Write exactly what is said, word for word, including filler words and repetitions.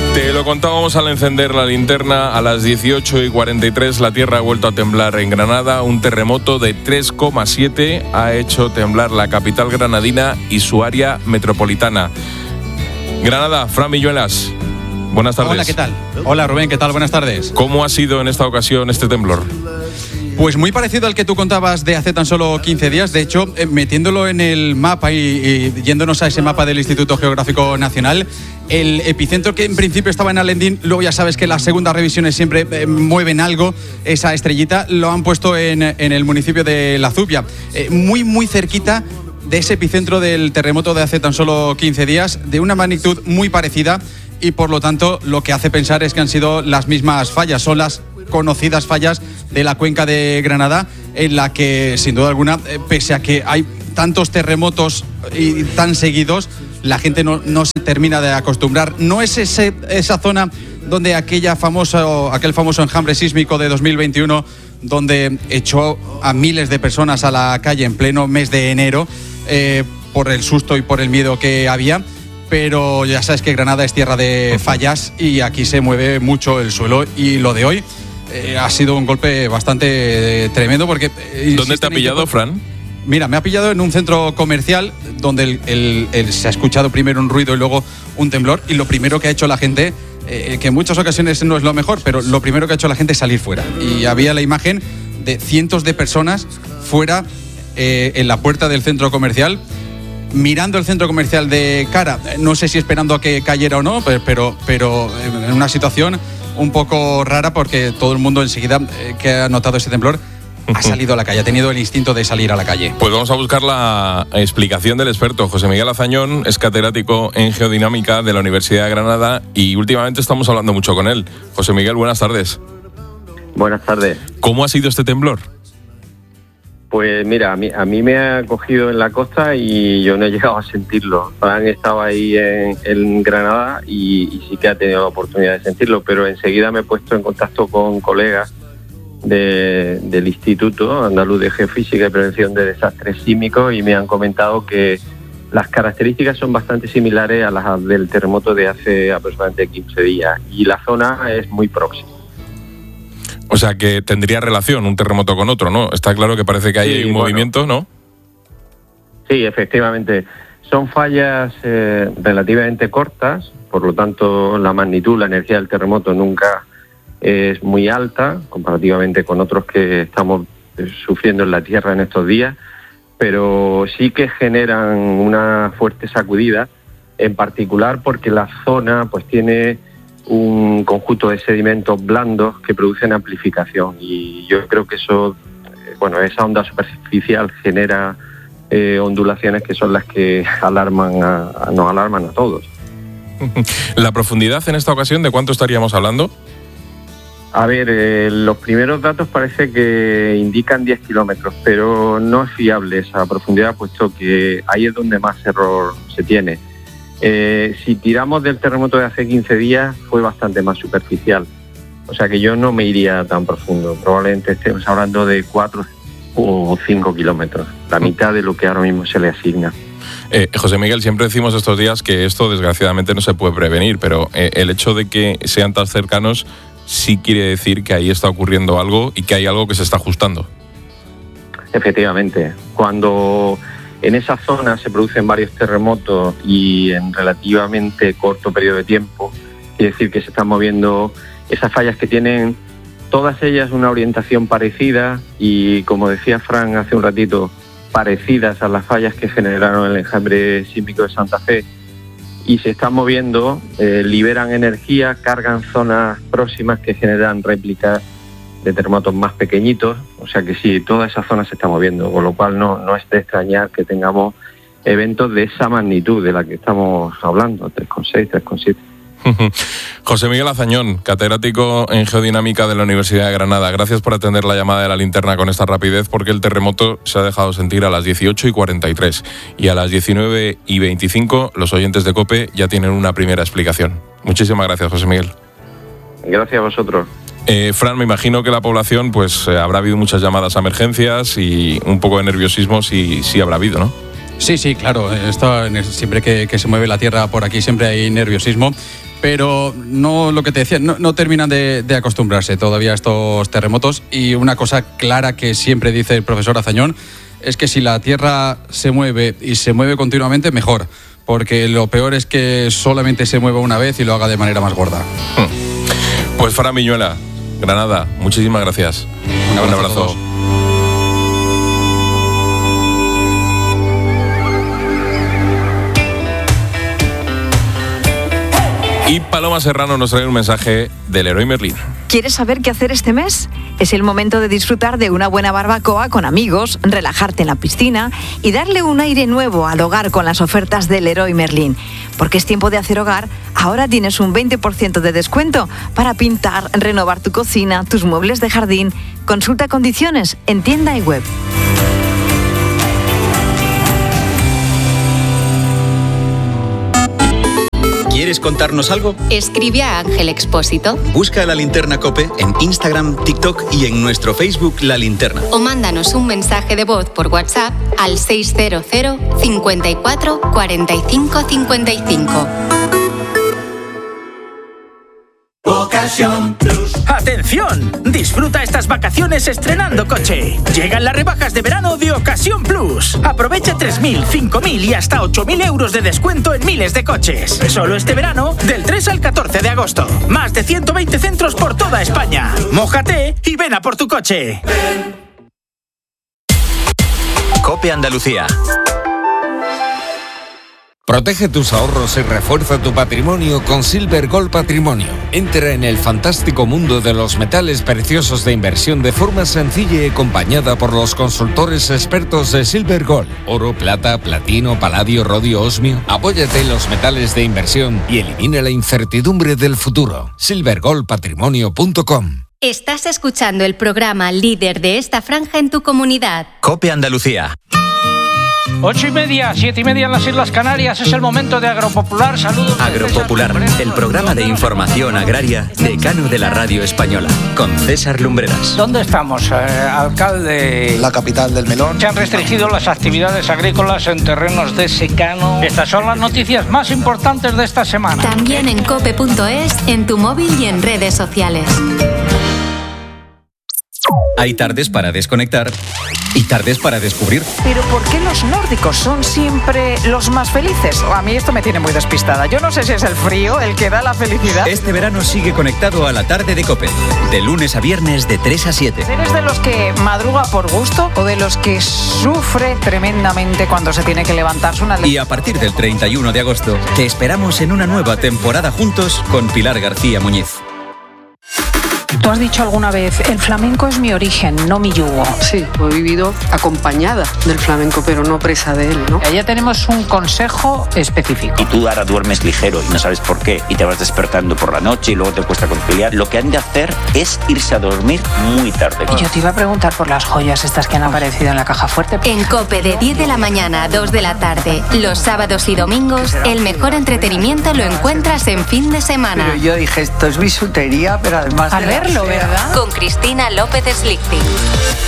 Te lo contábamos al encender la linterna. A las dieciocho y cuarenta y tres la tierra ha vuelto a temblar en Granada. Un terremoto de tres coma siete ha hecho temblar la capital granadina y su área metropolitana. Granada, Fran Milluelas, buenas tardes. Hola, ¿qué tal? Hola, Rubén, ¿qué tal? Buenas tardes. ¿Cómo ha sido en esta ocasión este temblor? Pues muy parecido al que tú contabas de hace tan solo quince días. De hecho, eh, metiéndolo en el mapa y, y yéndonos a ese mapa del Instituto Geográfico Nacional, el epicentro, que en principio estaba en Alendín, luego ya sabes que las segundas revisiones siempre eh, mueven algo, esa estrellita, lo han puesto en, en el municipio de La Zubia. Eh, muy, muy cerquita de ese epicentro del terremoto de hace tan solo quince días, de una magnitud muy parecida, y por lo tanto lo que hace pensar es que han sido las mismas fallas, son las conocidas fallas de la cuenca de Granada, en la que sin duda alguna, pese a que hay tantos terremotos y tan seguidos, la gente no, no se termina de acostumbrar. No es ese, esa zona donde aquella famosa, aquel famoso enjambre sísmico de dos mil veintiuno, donde echó a miles de personas a la calle en pleno mes de enero, eh, por el susto y por el miedo que había. Pero ya sabes que Granada es tierra de fallas y aquí se mueve mucho el suelo, y lo de hoy eh, ha sido un golpe bastante eh, tremendo porque... Eh, ¿Dónde te ha pillado, Fran? Mira, me ha pillado en un centro comercial donde el, el, el, se ha escuchado primero un ruido y luego un temblor, y lo primero que ha hecho la gente, eh, que en muchas ocasiones no es lo mejor, pero lo primero que ha hecho la gente es salir fuera. Y había la imagen de cientos de personas fuera eh, en la puerta del centro comercial, mirando el centro comercial de cara, no sé si esperando a que cayera o no, pero, pero en una situación un poco rara, porque todo el mundo enseguida eh, que ha notado ese temblor ha salido a la calle, ha tenido el instinto de salir a la calle. Pues vamos a buscar la explicación del experto. José Miguel Azañón es catedrático en geodinámica de la Universidad de Granada y últimamente estamos hablando mucho con él. José Miguel, buenas tardes. Buenas tardes. ¿Cómo ha sido este temblor? Pues mira, a mí, a mí me ha cogido en la costa y yo no he llegado a sentirlo. Fran estaba ahí en, en Granada y, y sí que ha tenido la oportunidad de sentirlo, pero enseguida me he puesto en contacto con colegas de, del Instituto Andaluz de Geofísica y Prevención de Desastres Sísmicos y me han comentado que las características son bastante similares a las del terremoto de hace aproximadamente quince días y la zona es muy próxima. O sea, que tendría relación un terremoto con otro, ¿no? Está claro que parece que hay sí, un bueno, movimiento, ¿no? Sí, efectivamente. Son fallas eh, relativamente cortas, por lo tanto la magnitud, la energía del terremoto nunca es muy alta, comparativamente con otros que estamos sufriendo en la Tierra en estos días, pero sí que generan una fuerte sacudida, en particular porque la zona pues tiene un conjunto de sedimentos blandos que producen amplificación y yo creo que eso, bueno, esa onda superficial genera eh, ondulaciones que son las que alarman a, a, nos alarman a todos. ¿La profundidad en esta ocasión de cuánto estaríamos hablando? A ver, eh, los primeros datos parece que indican diez kilómetros, pero no es fiable esa profundidad, puesto que ahí es donde más error se tiene. Eh, si tiramos del terremoto de hace quince días, fue bastante más superficial. O sea que yo no me iría tan profundo. Probablemente estemos hablando de cuatro o cinco kilómetros, la mitad de lo que ahora mismo se le asigna. Eh, José Miguel, siempre decimos estos días que esto desgraciadamente no se puede prevenir, pero eh, el hecho de que sean tan cercanos sí quiere decir que ahí está ocurriendo algo y que hay algo que se está ajustando. Efectivamente. Cuando en esa zona se producen varios terremotos y en relativamente corto periodo de tiempo, quiere decir que se están moviendo esas fallas que tienen todas ellas una orientación parecida y, como decía Fran hace un ratito, parecidas a las fallas que generaron el enjambre sísmico de Santa Fe, y se están moviendo, eh, liberan energía, cargan zonas próximas que generan réplicas de terremotos más pequeñitos, o sea que sí, toda esa zona se está moviendo, con lo cual no, no es de extrañar que tengamos eventos de esa magnitud de la que estamos hablando, tres coma seis, tres coma siete. José Miguel Azañón, catedrático en geodinámica de la Universidad de Granada, gracias por atender la llamada de la linterna con esta rapidez, porque el terremoto se ha dejado sentir a las dieciocho y cuarenta y tres y a las diecinueve y veinticinco los oyentes de COPE ya tienen una primera explicación. Muchísimas gracias, José Miguel. Gracias a vosotros. Eh, Fran, me imagino que la población, pues eh, habrá habido muchas llamadas a emergencias y un poco de nerviosismo, sí, sí habrá habido, ¿no? Sí, sí, claro. Esto, siempre que, que se mueve la tierra por aquí siempre hay nerviosismo. pero no, lo que te decía, no, no terminan de, de acostumbrarse todavía a estos terremotos. Y una cosa clara que siempre dice el profesor Azañón es que si la Tierra se mueve y se mueve continuamente, mejor, porque lo peor es que solamente se mueva una vez y lo haga de manera más gorda. Pues Fran Viñuela, Granada, muchísimas gracias. Un abrazo. Un abrazo. Y Paloma Serrano nos trae un mensaje del Leroy Merlin. ¿Quieres saber qué hacer este mes? Es el momento de disfrutar de una buena barbacoa con amigos, relajarte en la piscina y darle un aire nuevo al hogar con las ofertas del Leroy Merlin. Porque es tiempo de hacer hogar, ahora tienes un veinte por ciento de descuento para pintar, renovar tu cocina, tus muebles de jardín. Consulta condiciones en tienda y web. ¿Quieres contarnos algo? Escribe a Ángel Expósito. Busca La Linterna COPE en Instagram, TikTok y en nuestro Facebook La Linterna. O mándanos un mensaje de voz por WhatsApp al seis cero cero, cincuenta y cuatro, cuarenta y cinco, cincuenta y cinco. Ocasión Plus. ¡Atención! Disfruta estas vacaciones estrenando coche. Llegan las rebajas de verano de Ocasión Plus. Aprovecha tres mil, cinco mil y hasta ocho mil euros de descuento en miles de coches. Solo este verano, del tres al catorce de agosto. Más de ciento veinte centros por toda España. Mójate y ven a por tu coche. COPE Andalucía. Protege tus ahorros y refuerza tu patrimonio con Silver Gold Patrimonio. Entra en el fantástico mundo de los metales preciosos de inversión de forma sencilla y acompañada por los consultores expertos de Silver Gold. Oro, plata, platino, paladio, rodio, osmio. Apóyate en los metales de inversión y elimina la incertidumbre del futuro. silver gold patrimonio punto com. Estás escuchando el programa líder de esta franja en tu comunidad. COPE Andalucía. Ocho y media, siete y media en las Islas Canarias. Es el momento de Agropopular. Saludos. Agropopular, el programa de información agraria decano de la radio española, con César Lumbreras. ¿Dónde estamos, eh, alcalde? La capital del melón. Se han restringido las actividades agrícolas en terrenos de secano. Estas son las noticias más importantes de esta semana. También en cope punto es, en tu móvil y en redes sociales. Hay tardes para desconectar y tardes para descubrir. Pero ¿por qué los nórdicos son siempre los más felices? A mí esto me tiene muy despistada. Yo no sé si es el frío el que da la felicidad. Este verano sigue conectado a la tarde de COPE, de lunes a viernes de tres a siete. ¿Eres de los que madruga por gusto o de los que sufre tremendamente cuando se tiene que levantarse una... Y a partir del treinta y uno de agosto te esperamos en una nueva temporada juntos con Pilar García Muñiz. Tú has dicho alguna vez, el flamenco es mi origen, no mi yugo. Sí, he vivido acompañada del flamenco, pero no presa de él, ¿no? Ya tenemos un consejo específico. Y tú ahora duermes ligero y no sabes por qué, y te vas despertando por la noche y luego te cuesta conciliar. Lo que han de hacer es irse a dormir muy tarde. Y yo te iba a preguntar por las joyas estas que han aparecido en la caja fuerte. En COPE de diez de la mañana a dos de la tarde, los sábados y domingos, el mejor entretenimiento lo encuentras en fin de semana. Pero yo dije, esto es bisutería, pero además... A verlo, ¿verdad? Con Cristina López Slichting.